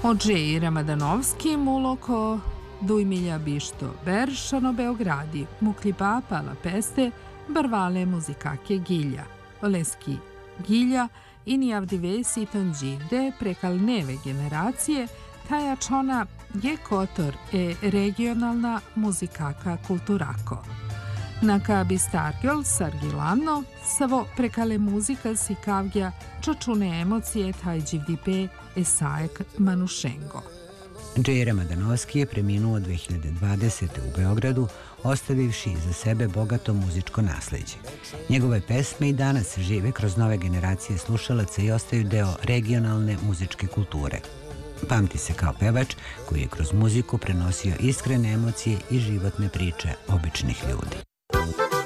Odžej Ramadanovski muloko dujmilja bišto Beršano Beogradi, mukli papa la peste, barvale muzikake gilja, oleski gilja i nijavdivesi tonđide prekal neve generacije, taja čona je kotor regionalna muzikaka kulturako. Naka bi stargjol sargilano, savo prekale muzika si kavgja čačune emocije taj dživdipe esaek manušengo. Džej Ramadanovski je preminuo 2020. u Beogradu, ostavivši iza sebe bogato muzičko nasleđe. Njegove pesme i danas žive kroz nove generacije slušalaca i ostaju deo regionalne muzičke kulture. Pamti se kao pevač koji je kroz muziku prenosio iskrene emocije i životne priče običnih ljudi.